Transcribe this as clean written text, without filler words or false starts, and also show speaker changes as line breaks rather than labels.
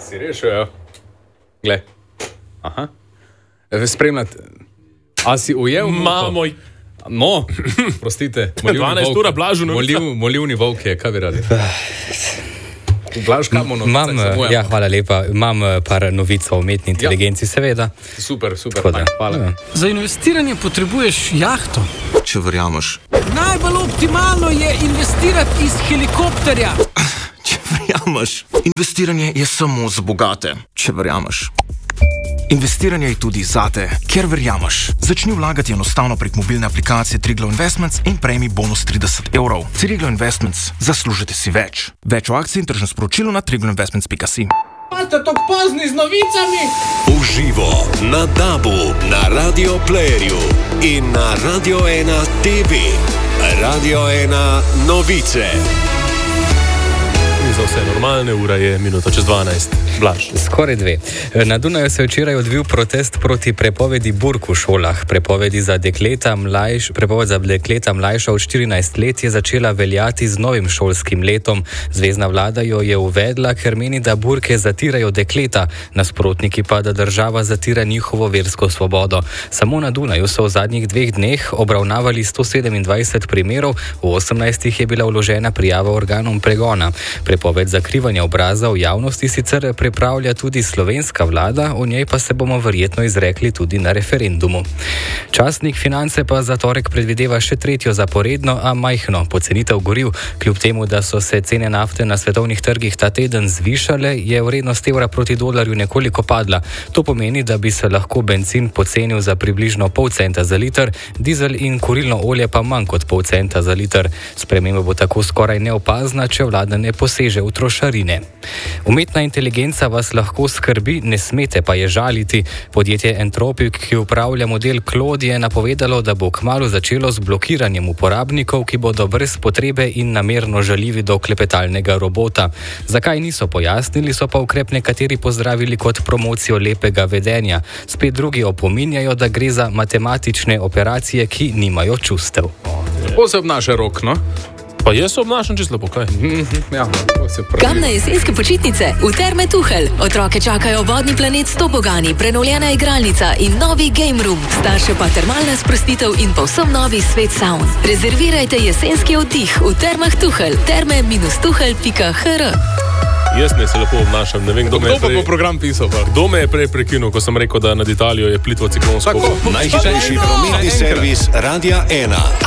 Si rešil, glej. Aha. Spremljate. A si ujel?
Mamoj.
No, prostite.
12 ura Blažu novica.
Molivni volk je, kaj bi radi? Blaž, kamo novica?
Ja, hvala lepa. Imam par novic o umetni inteligenci, seveda.
Super, hvala.
Za investiranje potrebuješ jahto.
Če verjameš.
Najbolj optimalno je investirati iz helikopterja.
Če verjameš. Investiranje je samo za bogate. Če verjameš. Investiranje je tudi zate, ker verjameš. Začni vlagati enostavno prek mobilne aplikacije Triglav Investments in prejmi bonus 30 €. Triglav Investments, zaslužite si več. Več o akciji in tržnem sporočilu na triglavinvestments.si.
Pa ste tako pozni z novicami?
Uživo na DAB-u, na Radio Playerju in na Radio 1 TV. Radio 1 novice.
Za vse normalne, ura je minuto čez 12. Blaž.
Skoraj 2. Na Dunaju se je včeraj odvil protest proti prepovedi burk v šolah. Prepoved za dekleta mlajša od 14 let je začela veljati z novim šolskim letom. Zvezna vlada jo je uvedla, ker meni, da burke zatirajo dekleta, nasprotniki pa, da država zatira njihovo versko svobodo. Samo na Dunaju so v zadnjih 2 dneh obravnavali 127 primerov, v 18 je bila vložena prijava organom pregona. Prepoved zakrivanja obraza v javnosti sicer pripravlja tudi slovenska vlada, o njej pa se bomo verjetno izrekli tudi na referendumu. Časnik Finance pa za torek predvideva še 3. zaporedno, a majhno pocenitev goriv. Kljub temu, da so se cene nafte na svetovnih trgih ta teden zvišale, je vrednost evra proti dolarju nekoliko padla. To pomeni, da bi se lahko bencin pocenil za približno pol centa za liter, dizel in kurilno olje pa manj kot pol centa za liter. Sprememba bo tako skoraj neopazna, če vlada ne poseže v trošarine. Umetna inteligenca vas lahko skrbi, ne smete pa je žaliti. Podjetje Entropic, ki upravlja model Claude, je napovedalo, da bo kmalu začelo z blokiranjem uporabnikov, ki bodo brez potrebe in namerno žaljivi do klepetalnega robota. Zakaj niso pojasnili, so pa ukrep nekateri pozdravili kot promocijo lepega vedenja. Spet drugi opominjajo, da gre za matematične operacije, ki nimajo čustev.
Kako se obnaša Rok, no?
Pa jaz se obnašam čisto lepo, kaj?
Ja,
Kam na jesenske počitnice? V Terme Tuhelj. Otroke čakajo vodni planet s tobogani, prenovljena igralnica in novi game room. Starše pa termalna sprostitev in povsem novi svet saun. Rezervirajte jesenski oddih v Termah Tuhelj. terme-tuhelj.hr.
Jaz ne se lepo obnašam, ne vem, kdo me je prej...
Kdo pa po program pisal?
Kdo me je prej prekinul, ko sem rekel, da nad Italijo je plitvo ciklonsko?
Najhitrejši prometni servis Radia 1.